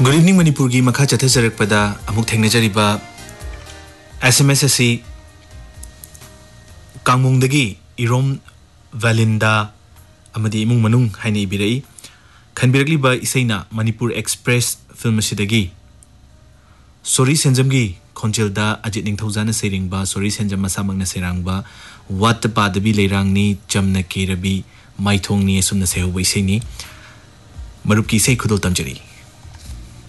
Good evening, Manipur ki makha chathajarak pada amuk thengnajariba SMS asi Kangmungdagi Irom Valinda amadi imung manung haina ibirai khanbirakli ba isaina Manipur Express film asidagi Sori Senjamgi Khonjelda Ajit Ningthaujana Seringba Sori Senjam masamangna serangba Wat padabi leirangni jamna kerabi maithongni asumna sehubai seini Marupki sei khudol tamjari